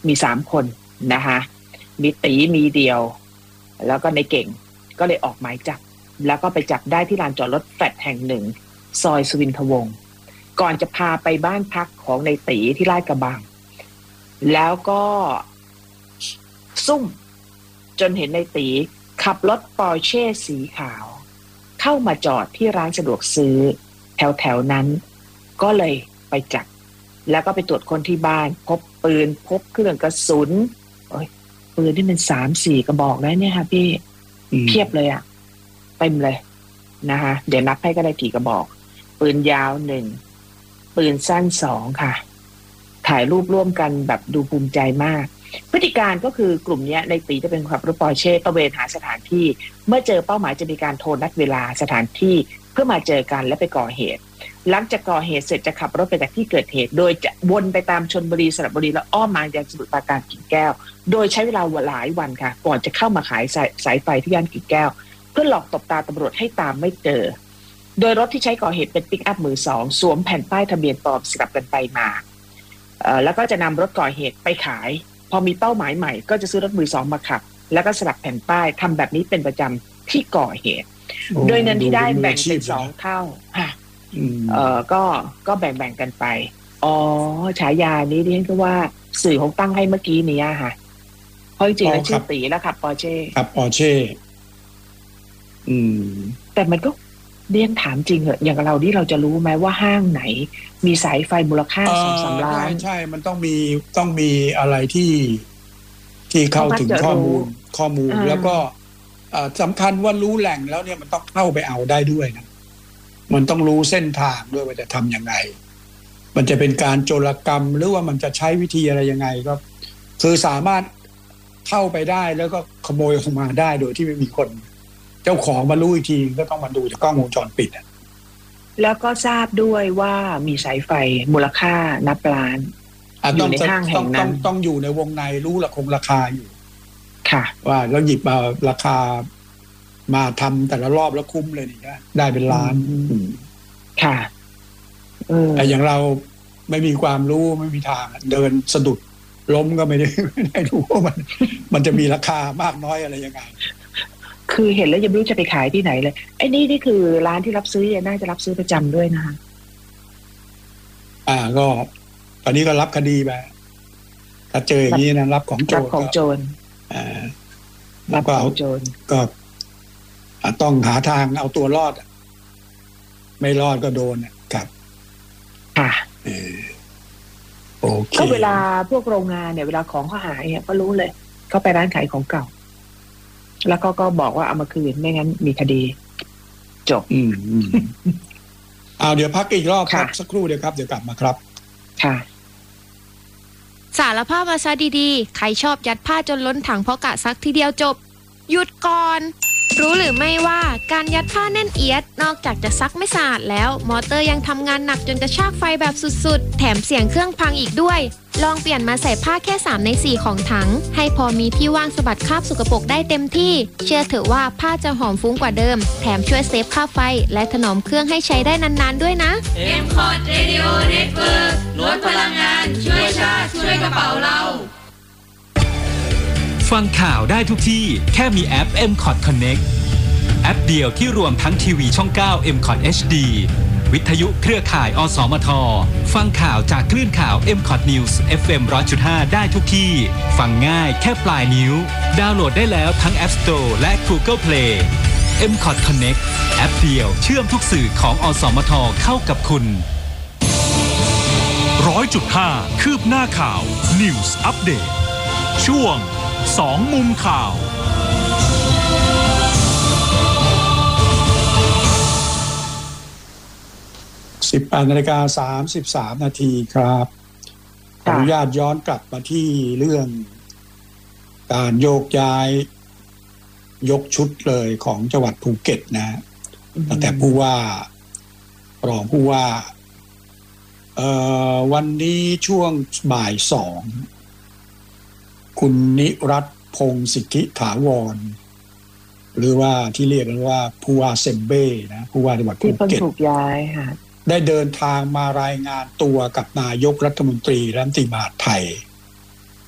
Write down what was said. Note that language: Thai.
มี3 คนนะคะมีตีมีเดียวแล้วก็ในเก่งก็เลยออกหมายจับแล้วก็ไปจับได้ที่ลานจอดรถแฟลตแห่งหนึ่งซอยสุวินทวงศ์ก่อนจะพาไปบ้านพักของในตีที่ลาดกระบังแล้วก็ซุ่มจนเห็นในตีขับรถปอร์เช่สีขาวเข้ามาจอดที่ร้านสะดวกซื้อแถวนั้นก็เลยไปจับแล้วก็ไปตรวจคนที่บ้านพบปืนพบเครื่องกระสุนปืนที่เป็น3-4 กระบอกแล้วเนี่ยค่ะพี่เพียบเลยอ่ะเต็มเลยนะคะเดี๋ยวนับให้ก็ได้กี่กระบอกปืนยาว1ปืนสั้น2ค่ะถ่ายรูปร่วมกันแบบดูภูมิใจมากพฤติการก็คือกลุ่มนี้ในตีจะเป็นขับรถปอร์เช่ตระเวนหาสถานที่เมื่อเจอเป้าหมายจะมีการโทรนัดเวลาสถานที่เพื่อมาเจอกันและไปก่อเหตุหลังจากก่อเหตุเสร็จจะขับรถไปจากที่เกิดเหตุโดยจะวนไปตามชลบุรีสระบุรีแล้วอ้อมมายังสมุทรปราการกิ่งแก้วโดยใช้เวลาหลายวันค่ะก่อนจะเข้ามาขายสายไฟที่ย่านกิ่งแก้วเพื่อหลอกตบตาตำรวจให้ตามไม่เจอโดยรถที่ใช้ก่อเหตุเป็นปิกอัพมือ2สวมแผ่นป้ายทะเบียนปลอมสลับกันไปมาแล้วก็จะนำรถก่อเหตุไปขายพอมีเป้าหมายใหม่ก็จะซื้อรถมือ2มาขับแล้วก็สลับแผ่นป้ายทำแบบนี้เป็นประจำที่ก่อเหตุโดยเงินที่ได้แบ่งเป็น2 เท่าค่ะก็แบ่งกันไปฉายานี้ดิฉันก็ว่าสื่อของตั้งให้เมื่อกี้นี้ค่ะเพราะจริงๆแล้วชื่อตีแล้วขับปอร์เช่ขับปอร์เช่แต่มันก็เรียนถามจริงเหรออย่างเราที่เราจะรู้ไหมว่าห้างไหนมีสายไฟมูลค่า2-3 ล้านใช่มันต้องมีอะไรที่เข้าถึงข้อมูลแล้วก็สำคัญว่ารู้แหล่งแล้วเนี่ยมันต้องเข้าไปเอาได้ด้วยนะมันต้องรู้เส้นทางด้วยว่าจะทำยังไงมันจะเป็นการโจรกรรมหรือว่ามันจะใช้วิธีอะไรยังไงก็คือสามารถเข้าไปได้แล้วก็ขโมยออกมาได้โดยที่ไม่มีคนเจ้าของมารู้อีกทีก็ต้องมาดูจากกล้องวงจรปิดแล้วก็ทราบด้วยว่ามีสายไฟมูลค่านับล้านอยู่ในห้างแห่งนั้นต้องอยู่ในวงในรู้ราคาอยู่ค่ะว่าแล้วหยิบมาราคามาทำแต่ละรอบแล้วคุ้มเลยนี่ได้เป็นล้านค่ะแต่อย่างเราไม่มีความรู้ไม่มีทางเดินสะดุดล้มก็ไม่ได้รู้ว่ามันจะมีราคามากน้อยอะไรยังไงคือเห็นแล้วยังไม่รู้จะไปขายที่ไหนเลยไอ้นี่คือร้านที่รับซื้อน่าจะรับซื้อประจำด้วยนะคะก็ตอนนี้ก็รับคดีไปถ้าเจออย่างนี้นะรับของโจรรับของโจรรับของโจรก็ต้องหาทางเอาตัวรอดไม่รอดก็โดนครับค่ะโอเคก็เวลาพวกโรงงานเนี่ยเวลาของเขาหายก็รู้เลยเขาไปร้านขายของเก่าแล้วก็บอกว่าเอามาคืนไม่งั้นมีคดีจบเดี๋ยวพักอีกรอบครับสักครู่เดียวครับเดี๋ยวกลับมาครับค่ะสารภาพมาซะดีๆใครชอบยัดผ้าจนล้นถังเพราะกะซักทีเดียวจบหยุดก่อนรู้หรือไม่ว่าการยัดผ้าแน่นเอียดนอกจากจะซักไม่สะอาดแล้วมอเตอร์ยังทำงานหนักจนกระชากไฟแบบสุดๆแถมเสียงเครื่องพังอีกด้วยลองเปลี่ยนมาใส่ผ้าแค่3 ใน 4ของถังให้พอมีที่ว่างสะบัดคราบสกปรกได้เต็มที่เชื่อเถอะว่าผ้าจะหอมฟุ้งกว่าเดิมแถมช่วยเซฟค่าไฟและถนอมเครื่องให้ใช้ได้นานๆด้วยนะ M-Cot Radio Network ลดพลังงานช่วยชาติช่วยกระเป๋าเราฟังข่าวได้ทุกที่แค่มีแอป M-Cot Connect แอปเดียวที่รวมทั้งทีวีช่อง 9 M-Cot HD วิทยุเครือข่ายอสมทฟังข่าวจากคลื่นข่าว M-Cot News FM 100.5 ได้ทุกที่ฟังง่ายแค่ปลายนิ้วดาวน์โหลดได้แล้วทั้ง App Store และ Google Play M-Cot Connect แอปเดียวเชื่อมทุกสื่อของอสมทเข้ากับคุณ 100.5 คืบหน้าข่าว News Update ช่วง2 มุมข่าว 18:33 นาทีครับขออนุญาตย้อนกลับมาที่เรื่องการโยกย้ายยกชุดเลยของจังหวัดภูเก็ตนะตั้งแต่ผู้ว่ารองผู้ว่าวันนี้ช่วงบ่าย 2คุณนิรัตน์พงศ์สิทธิถาวรหรือว่าที่เรียกกันว่าผู้ว่าเซมเบ้นะผู้ว่าจังหวัดภูเก็ตที่ถูกย้ายค่ะได้เดินทางมารายงานตัวกับนายกรัฐมนตรีและรัฐมนตรีมหาดไทย